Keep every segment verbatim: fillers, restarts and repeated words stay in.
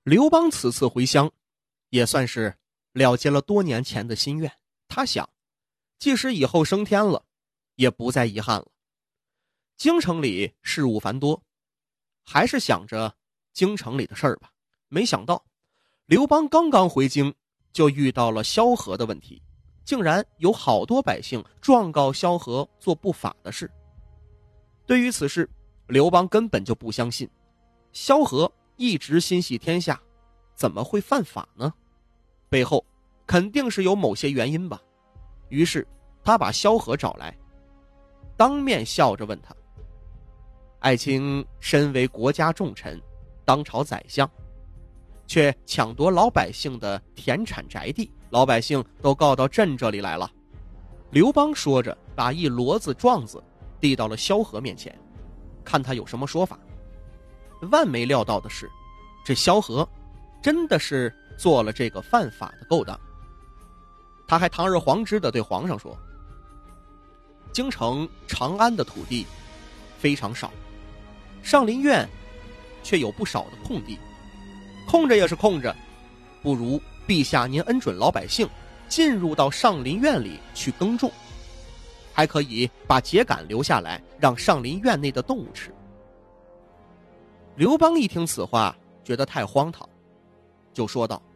刘邦此次回乡，也算是了结了多年前的心愿。他想，即使以后升天了，也不再遗憾了。京城里事务繁多，还是想着京城里的事儿吧。没想到，刘邦刚刚回京，就遇到了萧何的问题，竟然有好多百姓状告萧何做不法的事。对于此事，刘邦根本就不相信，萧何一直心系天下，怎么会犯法呢？背后肯定是有某些原因吧。于是他把萧何找来，当面笑着问他：爱卿身为国家重臣，当朝宰相，却抢夺老百姓的田产宅地，老百姓都告到朕这里来了。刘邦说着，把一摞子状子递到了萧何面前，看他有什么说法。万没料到的是，这萧何真的是做了这个犯法的勾当。他还堂而皇之地对皇上说，京城长安的土地非常少，上林苑却有不少的空地，空着也是空着，不如陛下您恩准老百姓进入到上林苑里去耕种，还可以把秸秆留下来让上林苑内的动物吃。刘邦一听此话，觉得太荒唐，就说道：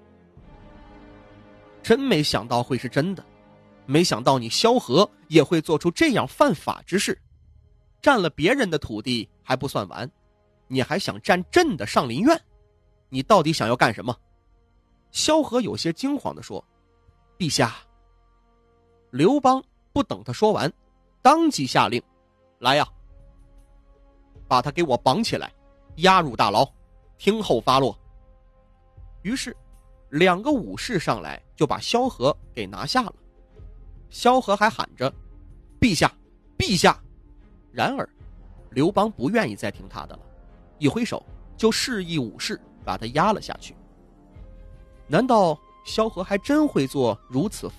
真没想到会是真的，没想到你萧何也会做出这样犯法之事。占了别人的土地还不算完，你还想占朕的上林苑，你到底想要干什么？萧何有些惊慌地说：陛下。刘邦不等他说完，当即下令：来呀，把他给我绑起来，押入大牢，听候发落。于是两个武士上来就把萧何给拿下了。萧何还喊着：陛下，陛下。然而刘邦不愿意再听他的了，一挥手就示意武士把他押了下去。难道萧何还真会做如此